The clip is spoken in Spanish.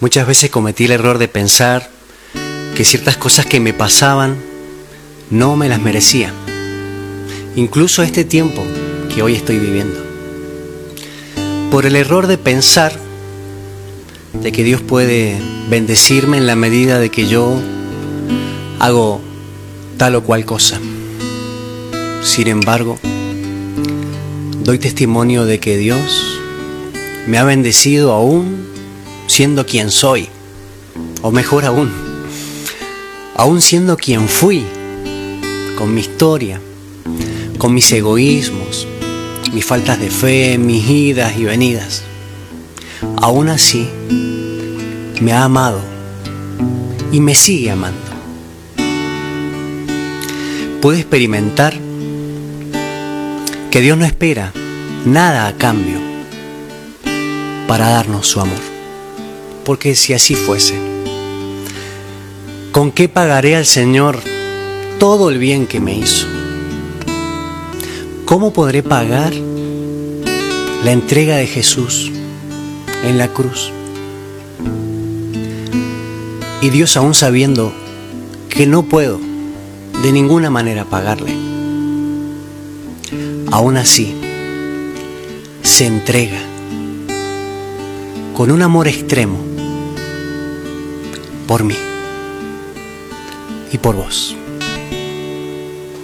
Muchas veces cometí el error de pensar que ciertas cosas que me pasaban no me las merecía. Incluso este tiempo que hoy estoy viviendo. Por el error de pensar de que Dios puede bendecirme en la medida de que yo hago tal o cual cosa. Sin embargo, doy testimonio de que Dios me ha bendecido aún siendo quien soy, o mejor aún siendo quien fui, con mi historia, con mis egoísmos, mis faltas de fe, mis idas y venidas. Aún así, me ha amado y me sigue amando. Puedo experimentar que Dios no espera nada a cambio para darnos su amor. Porque si así fuese, ¿con qué pagaré al Señor todo el bien que me hizo? ¿Cómo podré pagar la entrega de Jesús en la cruz? Y Dios, aún sabiendo que no puedo de ninguna manera pagarle, aún así se entrega con un amor extremo por mí y por vos.